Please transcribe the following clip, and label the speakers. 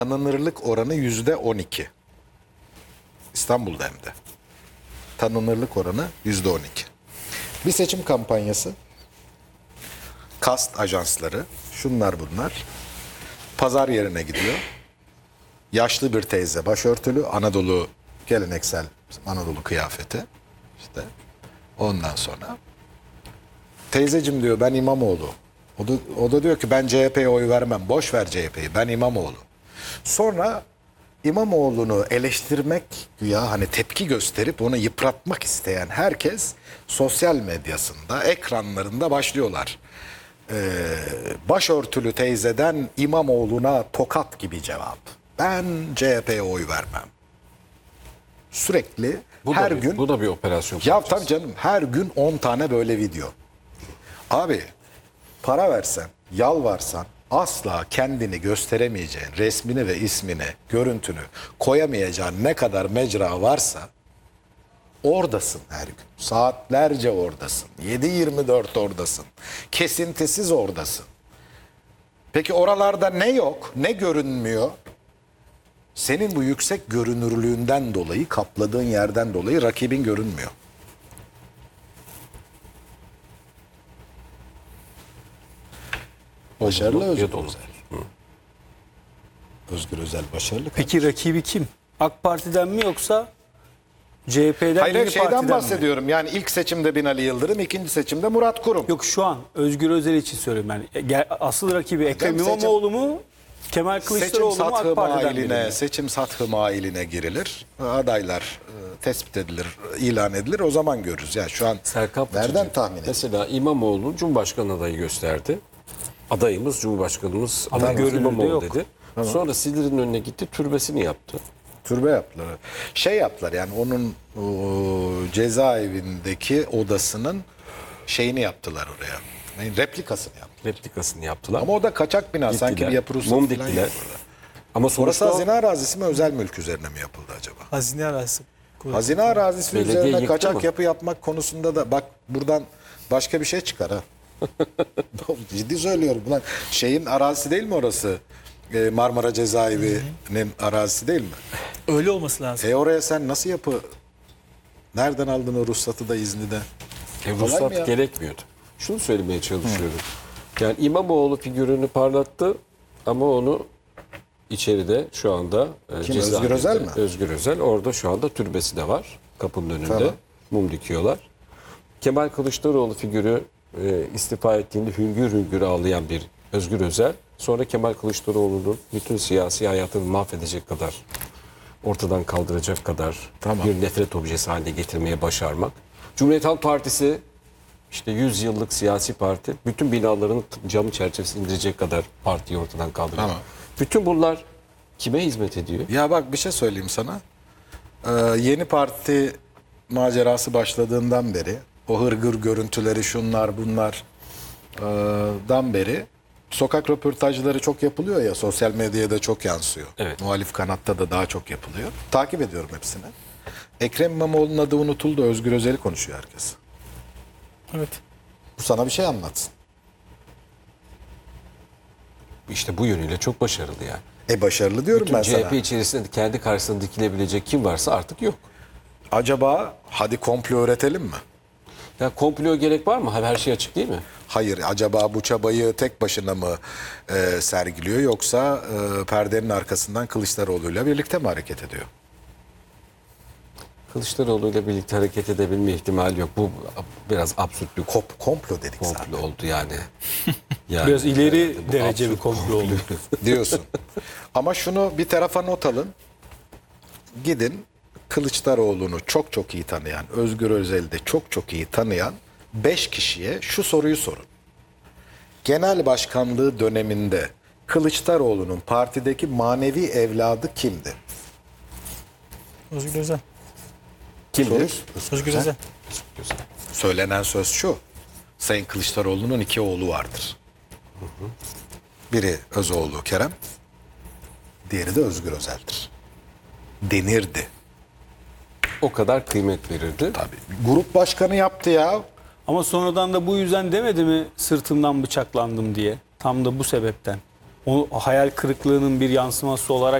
Speaker 1: Tanınırlık oranı %12. İstanbul'da hem de. Tanınırlık oranı %12. Bir seçim kampanyası, kast ajansları, şunlar bunlar, pazar yerine gidiyor. Yaşlı bir teyze, başörtülü, Anadolu, geleneksel Anadolu kıyafeti. İşte ondan sonra teyzecim diyor, ben İmamoğlu. O da diyor ki ben CHP'ye oy vermem. Boş ver CHP'yi, ben İmamoğlu. Sonra İmamoğlu'nu eleştirmek, güya hani tepki gösterip onu yıpratmak isteyen herkes sosyal medyasında, ekranlarında başlıyorlar. Başörtülü teyzeden İmamoğlu'na tokat gibi cevap. Ben CHP'ye oy vermem. Sürekli her gün.
Speaker 2: Bu da bir operasyon.
Speaker 1: Ya tabii canım, her gün 10 tane böyle video. Abi para versen, yalvarsan asla kendini gösteremeyeceğin, resmini ve ismini, görüntünü koyamayacağın ne kadar mecra varsa oradasın her gün. Saatlerce oradasın. 7/24 oradasın. Kesintisiz oradasın. Peki oralarda ne yok, ne görünmüyor? Senin bu yüksek görünürlüğünden dolayı, kapladığın yerden dolayı rakibin görünmüyor. Başarılı Özgür Özel. Özgür Özel başarılı.
Speaker 3: Peki rakibi kim? AK Parti'den mi yoksa CHP'den
Speaker 1: Hayır,
Speaker 3: Yeni
Speaker 1: şeyden
Speaker 3: Parti'den mi?
Speaker 1: bahsediyorum. Yani ilk seçimde Binali Yıldırım, ikinci seçimde Murat Kurum.
Speaker 3: Yok, şu an Özgür Özel için söylüyorum yani. Asıl rakibi Ekrem
Speaker 1: seçim-
Speaker 3: İmamoğlu mu? Kemal
Speaker 1: Seçim
Speaker 3: Kılıçdaroğlu mu? AK
Speaker 1: sathı
Speaker 3: Parti'den biri mi?
Speaker 1: mailine, seçim sathı mailine girilir. Adaylar tespit edilir, ilan edilir. O zaman görürüz. Yani şu an
Speaker 2: Serkan
Speaker 1: nereden
Speaker 2: Paçacı,
Speaker 1: tahmin edin?
Speaker 2: mesela İmamoğlu Cumhurbaşkanı adayı gösterdi. Adayımız Cumhurbaşkanımız
Speaker 3: Ama
Speaker 2: adayımız
Speaker 3: görünürde
Speaker 2: İmamoğlu
Speaker 3: yok.
Speaker 2: dedi. Sonra Silivri'nin önüne gitti, türbesini yaptı.
Speaker 1: Türbe yaptılar. Şey yaptılar, yani onun cezaevindeki odasının şeyini yaptılar oraya. Yani replikasını yaptılar.
Speaker 2: Replikasını yaptılar.
Speaker 1: Ama o da kaçak bina. Sanki
Speaker 2: Diktiler,
Speaker 1: bir yapı ruhsatı
Speaker 2: mum
Speaker 1: falan
Speaker 2: diktiler.
Speaker 1: yok orada.
Speaker 2: Ama
Speaker 1: Orası
Speaker 2: sonuçta
Speaker 1: hazine arazisi mi, özel mülk üzerine mi yapıldı acaba?
Speaker 4: Hazine arazisi.
Speaker 1: Hazine arazisi
Speaker 2: Belediye
Speaker 1: üzerine
Speaker 2: yıktı
Speaker 1: kaçak
Speaker 2: mı?
Speaker 1: yapı yapmak konusunda da bak buradan başka bir şey çıkar ha. Ciddi söylüyorum. Ulan şeyin arazisi değil mi orası? Marmara Cezaevi'nin arazisi değil mi?
Speaker 4: Öyle olması lazım.
Speaker 1: Oraya sen nasıl yapı, nereden aldın o ruhsatı da, izni de? Kolay mı ya?
Speaker 2: ruhsat gerekmiyordu. Şunu söylemeye çalışıyorum. Yani İmamoğlu figürünü parlattı ama onu içeride şu anda cezaevinde.
Speaker 1: Özgür Özel mi?
Speaker 2: Özgür Özel. Orada şu anda türbesi de var. Kapının önünde.
Speaker 1: Tamam.
Speaker 2: Mum dikiyorlar. Kemal Kılıçdaroğlu figürü istifa ettiğinde hüngür hüngür ağlayan bir Özgür Özel. Sonra Kemal Kılıçdaroğlu'nun bütün siyasi hayatını mahvedecek kadar, ortadan kaldıracak kadar
Speaker 1: Tamam.
Speaker 2: bir nefret objesi haline getirmeye başarmak. Cumhuriyet Halk Partisi işte 100 yıllık siyasi parti, bütün binaların camı çerçevesini indirecek kadar partiyi ortadan kaldırıyor.
Speaker 1: Tamam.
Speaker 2: Bütün bunlar kime hizmet ediyor?
Speaker 1: Ya bak bir şey söyleyeyim sana. Yeni parti macerası başladığından beri, o hırgür görüntüleri, şunlar bunlar dan beri sokak röportajları çok yapılıyor ya, sosyal medyaya da çok yansıyor.
Speaker 2: Evet.
Speaker 1: Muhalif kanatta da daha çok yapılıyor. Takip ediyorum hepsini. Ekrem İmamoğlu'nun adı unutuldu, Özgür Özel'i konuşuyor herkes.
Speaker 4: Evet.
Speaker 1: Bu sana bir şey anlatsın.
Speaker 2: İşte bu yönüyle çok başarılı yani.
Speaker 1: Başarılı diyorum
Speaker 2: Bütün
Speaker 1: ben
Speaker 2: CHP
Speaker 1: sana.
Speaker 2: içerisinde kendi karşısında dikilebilecek kim varsa artık yok.
Speaker 1: Acaba hadi komplo öğretelim mi?
Speaker 2: Ya komplo gerek var mı? Her şey açık değil mi?
Speaker 1: Hayır, acaba bu çabayı tek başına mı sergiliyor, yoksa perdenin arkasından Kılıçdaroğlu'yla birlikte mi hareket ediyor?
Speaker 2: Kılıçdaroğlu ile birlikte hareket edebilme ihtimali yok. Bu biraz absürt bir
Speaker 1: Komplo dedik
Speaker 2: komplo
Speaker 1: zaten
Speaker 2: oldu yani. Yani
Speaker 3: Biraz ileri
Speaker 2: herhalde bu
Speaker 3: derece bir
Speaker 2: absürt
Speaker 3: komplo oldu.
Speaker 1: diyorsun. Ama şunu bir tarafa not alın. Gidin Kılıçdaroğlu'nu çok çok iyi tanıyan, Özgür Özel'i de çok çok iyi tanıyan 5 kişiye şu soruyu sorun. Genel başkanlığı döneminde Kılıçdaroğlu'nun partideki manevi evladı kimdi?
Speaker 4: Özgür Özel.
Speaker 2: Kimdir?
Speaker 4: Özgür Özel.
Speaker 2: Güzel.
Speaker 1: Söylenen söz şu. Sayın Kılıçdaroğlu'nun 2 oğlu vardır. Biri Özoğlu Kerem, diğeri de Özgür Özel'dir. Denirdi.
Speaker 2: O kadar kıymet verirdi.
Speaker 1: Tabii. Grup başkanı yaptı ya.
Speaker 3: Ama sonradan da bu yüzden demedi mi sırtımdan bıçaklandım diye? Tam da bu sebepten. o hayal kırıklığının bir yansıması olarak